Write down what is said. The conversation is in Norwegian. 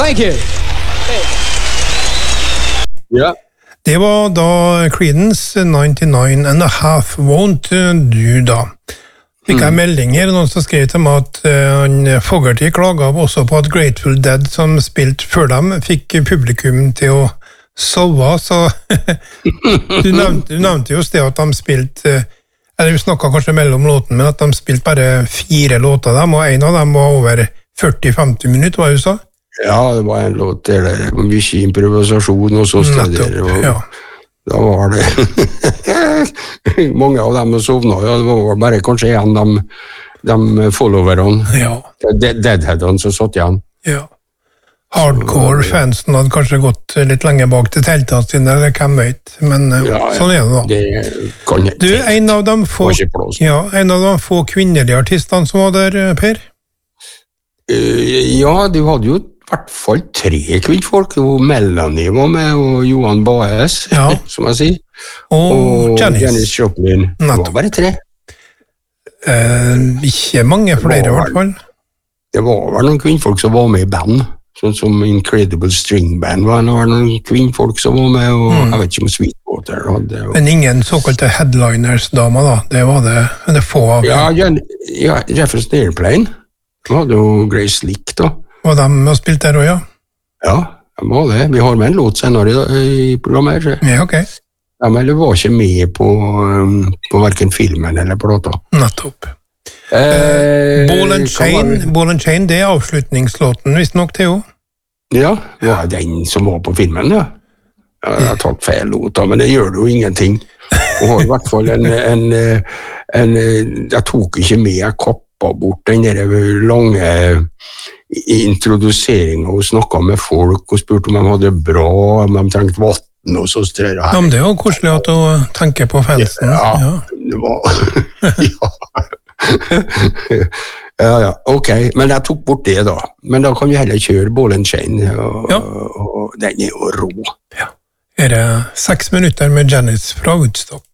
Thank you. Ja. Det var da Creedence 99 and a half Won't Do da. Fikk jeg melding her, noen som skrev til meg at Fogerty klaget også på at Grateful Dead som spilte før dem fikk publikum til å sove, så du nevnte jo sted at de spilte, eller vi snakket kanskje mellom låten, men at de spilte bare 4 låter dem, og en av dem var over 40-50 minutter, hva du sa? Ja, det var en låt der det var mye improvisasjon og så steder, og ja. Da var det mange av dem sovna, ja, det var bare kanskje en av de followerne, Ja. deadheadene som satt igjen. Ja. Hardcore fansen hadde kanskje gått litt lenger bak til teltene sine, eller hvem vet, men sånn er det da. Det kan jeg Du, en av de få kvinnelige artistene som var der, Per? Ja, du hadde jo i hvert fall 3 kvinnfolk, og Melanie var med, og Johan Baez, som jeg sier, og Janis Joplin. Det var bare 3. Ikke mange flere i hvert fall. Det var vel noen kvinnfolk som var med i band, sånn som Incredible String Band var noen kvinnfolk som var med, og jeg vet ikke om Sweetwater hadde. Men ingen såkalte headliners-damer da, det var det få av. Ja, Jefferson Airplane, de hadde jo Grace Slick da. Og de har spilt der også, ja? Ja, de var det. Vi har med en låt senere i programmet her. Ja, ok. De var ikke med på hverken filmen eller plata. Nettopp. Ball and Chain, det avslutningslåten, visst nok, Theo? Ja, det var den som var på filmen, ja. Jeg har tatt feil låt, men det gjør jo ingenting. Og har i hvert fall jeg tok ikke med, jeg kappet bort den der lange introduseringen, og snakket med folk, og spurte om de hadde det bra, om de trengte vatten, og så strør jeg her. Ja, men det er jo koselig at du tenker på fansen. Ja, det var... ja, ok, men jeg tok bort det da. Men da kan vi heller kjøre Ball and Chain, og den er jo rå. Ja. Er det 6 minutter med Janis fra Woodstock?